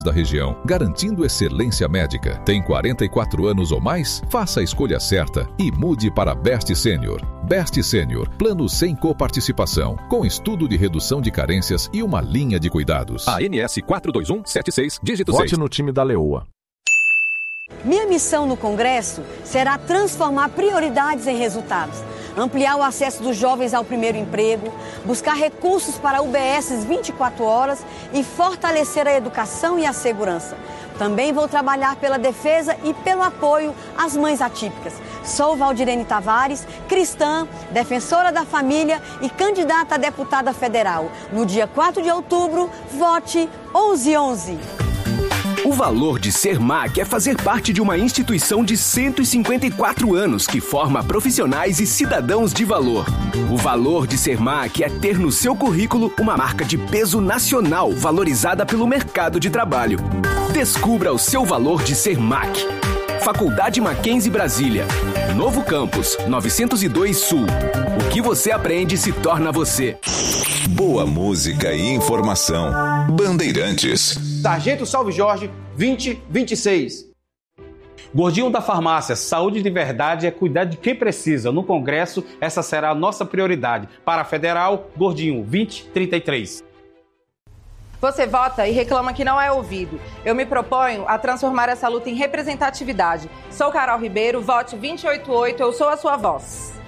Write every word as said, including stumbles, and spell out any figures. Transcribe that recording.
da região, garantindo excelência médica. Tem quarenta e quatro anos ou mais? Faça a escolha certa e mude para Best Sênior. Best Sênior, plano sem coparticipação, com estudo de redução de carências e uma linha de cuidados. A N S quatro dois um sete seis, dígito seis. Vote no time da Leoa. Minha missão no Congresso será transformar prioridades em resultados, ampliar o acesso dos jovens ao primeiro emprego, buscar recursos para U B S vinte e quatro horas e fortalecer a educação e a segurança. Também vou trabalhar pela defesa e pelo apoio às mães atípicas. Sou Valdirene Tavares, cristã, defensora da família e candidata a deputada federal. No dia quatro de outubro, vote onze onze. O valor de ser M A C é fazer parte de uma instituição de cento e cinquenta e quatro anos que forma profissionais e cidadãos de valor. O valor de ser M A C é ter no seu currículo uma marca de peso nacional valorizada pelo mercado de trabalho. Descubra o seu valor de ser M A C. Faculdade Mackenzie Brasília. Novo Campus, novecentos e dois Sul. O que você aprende se torna você. Boa música e informação. Bandeirantes. Sargento Salve Jorge, vinte vinte e seis. Gordinho da Farmácia, saúde de verdade é cuidar de quem precisa. No Congresso, essa será a nossa prioridade. Para a Federal, Gordinho, vinte trinta e três. Você vota e reclama que não é ouvido. Eu me proponho a transformar essa luta em representatividade. Sou Carol Ribeiro, vote vinte e oito oito, eu sou a sua voz.